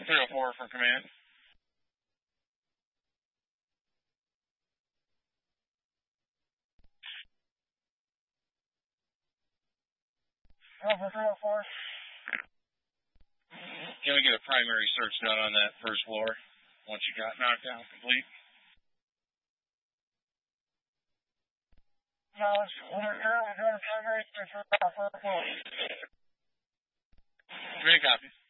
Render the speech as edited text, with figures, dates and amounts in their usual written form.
304 from command. Alpha 304. Can we get a primary search done on that first floor once you got knocked out complete? Knowledge. We're doing a primary search for the first floor. Command copy.